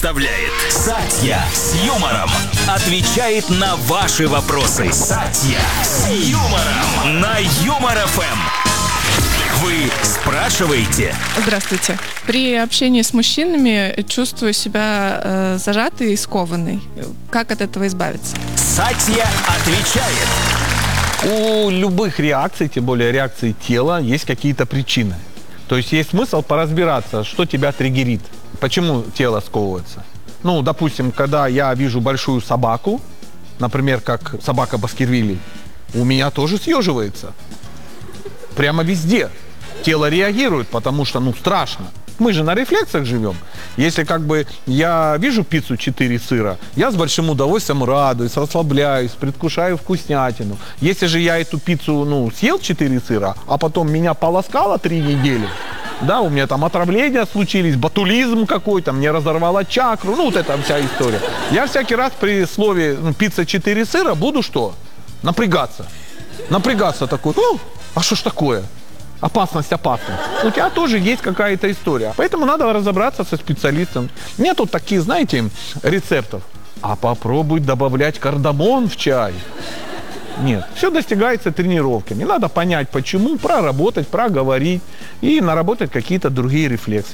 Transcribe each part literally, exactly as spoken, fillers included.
Представляет Сатья с юмором. Отвечает на ваши вопросы. Сатья с юмором на Юмор эф эм. Вы спрашиваете? Здравствуйте. При общении с мужчинами чувствую себя э, зажатой и скованной. Как от этого избавиться? Сатья отвечает. У любых реакций, тем более реакции тела, есть какие-то причины. То есть есть смысл поразбираться, что тебя триггерит, почему тело сковывается. Ну, допустим, когда я вижу большую собаку, например, как собака Баскервилей, у меня тоже съеживается. Прямо везде. Тело реагирует, потому что, ну, страшно. Мы же на рефлексах живем. Если как бы я вижу пиццу четыре сыра, я с большим удовольствием радуюсь, расслабляюсь, предвкушаю вкуснятину. Если же я эту пиццу, ну, съел четыре сыра, а потом меня полоскало три недели, да, у меня там отравления случились, ботулизм какой-то, мне разорвало чакру, ну, вот эта вся история. Я всякий раз при слове ну, пицца четыре сыра буду что? Напрягаться. Напрягаться такой, ну, а что ж такое? Опасность, опасность. У тебя тоже есть какая-то история. Поэтому надо разобраться со специалистом. Нет тут таких, знаете, рецептов. А попробуй добавлять кардамон в чай. Нет. Все достигается тренировками. Надо понять, почему, проработать, проговорить и наработать какие-то другие рефлексы.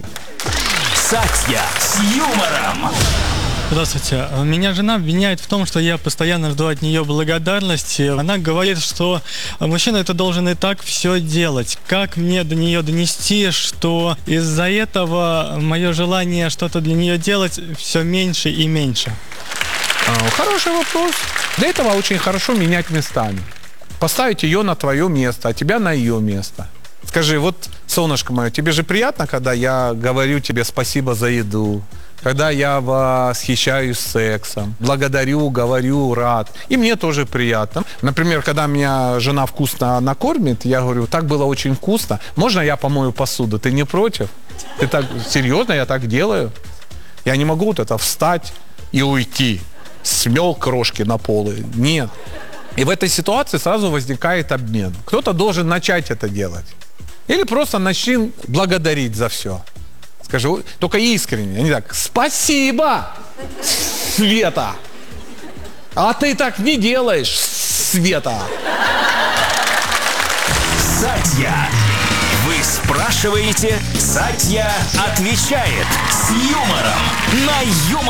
Сатья с юмором. Здравствуйте. Меня жена обвиняет в том, что я постоянно жду от нее благодарности. Она говорит, что мужчина это должен и так все делать. Как мне до нее донести, что из-за этого мое желание что-то для нее делать все меньше и меньше? А, хороший вопрос. Для этого очень хорошо менять местами. Поставить ее на твое место, а тебя на ее место. Скажи, вот, солнышко мое, тебе же приятно, когда я говорю тебе спасибо за еду? Когда я восхищаюсь сексом, благодарю, говорю, рад. И мне тоже приятно. Например, когда меня жена вкусно накормит, я говорю, так было очень вкусно. Можно я помою посуду? Ты не против? Ты так серьезно, я так делаю? Я не могу вот это встать и уйти. Смел крошки на полы. Нет. И в этой ситуации сразу возникает обмен. Кто-то должен начать это делать. Или просто начни благодарить за все. Скажи, только искренне, а не так. Спасибо, Света. А ты так не делаешь, Света. Сатья. Вы спрашиваете, Сатья отвечает с юмором на Юмор.